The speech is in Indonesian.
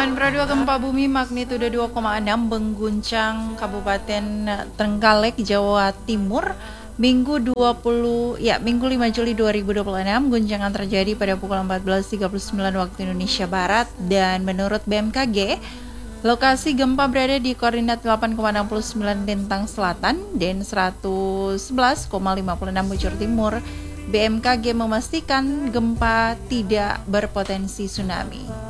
Peristiwa gempa bumi magnitudo 2,6 mengguncang Kabupaten Trenggalek, Jawa Timur, Minggu 5 Juli 2026. Guncangan terjadi pada pukul 14.39 waktu Indonesia Barat dan menurut BMKG, lokasi gempa berada di koordinat 8,69 lintang selatan dan 111,56 bujur timur. BMKG memastikan gempa tidak berpotensi tsunami.